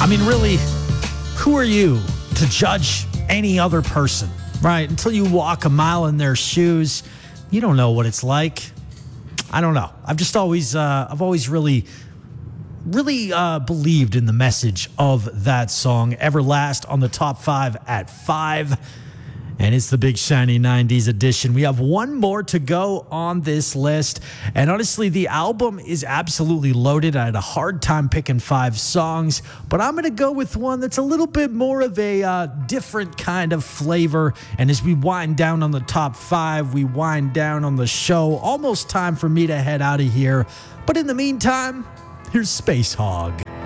mean, really, who are you to judge any other person, right? Until you walk a mile in their shoes, you don't know what it's like. I don't know. I've always really believed in the message of that song. Everlast on the top 5 at 5. And it's the Big Shiny 90s edition. We have one more to go on this list. And honestly, the album is absolutely loaded. I had a hard time picking 5 songs, but I'm going to go with one that's a little bit more of a different kind of flavor. And as we wind down on the top 5, we wind down on the show. Almost time for me to head out of here. But in the meantime, here's Space Hog.